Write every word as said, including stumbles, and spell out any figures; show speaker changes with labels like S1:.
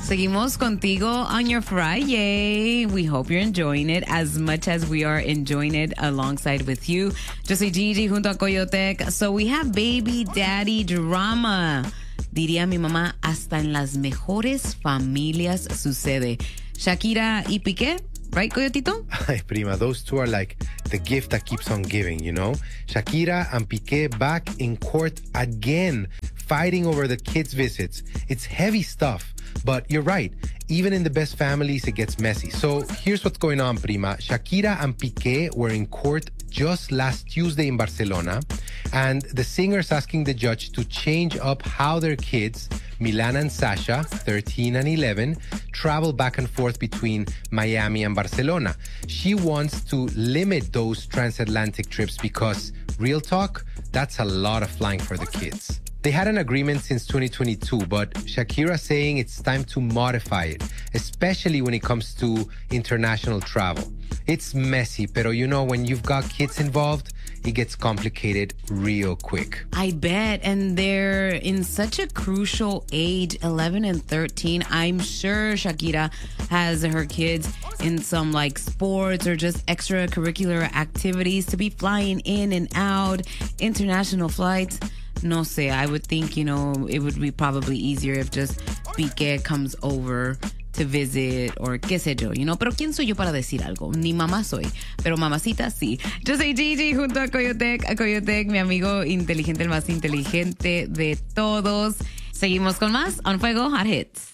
S1: Seguimos contigo on your Friday. We hope you're enjoying it as much as we are enjoying it alongside with you. Yo soy Gigi junto a Coyotec. So we have baby daddy drama. Diría mi mamá, hasta en las mejores familias sucede. Shakira y Piqué, right, Coyotito?
S2: Ay, prima, those two are like the gift that keeps on giving, you know? Shakira and Piqué back in court again, fighting over the kids' visits. It's heavy stuff, but you're right. Even in the best families, it gets messy. So here's what's going on, prima. Shakira and Piqué were in court just last Tuesday in Barcelona, and the singer's asking the judge to change up how their kids, Milan and Sasha, thirteen and eleven, travel back and forth between Miami and Barcelona. She wants to limit those transatlantic trips because, real talk, that's a lot of flying for the kids. They had an agreement since twenty twenty-two, but Shakira saying it's time to modify it, especially when it comes to international travel. It's messy, pero you know, when you've got kids involved, it gets complicated real quick.
S1: I bet. And they're in such a crucial age, eleven and thirteen. I'm sure Shakira has her kids in some like sports or just extracurricular activities to be flying in and out, international flights. No sé, I would think, you know, it would be probably easier if just Piqué comes over to visit or qué sé yo, you know. Pero ¿quién soy yo para decir algo? Ni mamá soy, pero mamacita sí. Yo soy Gigi junto a Coyotec, a Coyotec, mi amigo inteligente, el más inteligente de todos. Seguimos con más On Fuego Hot Hits.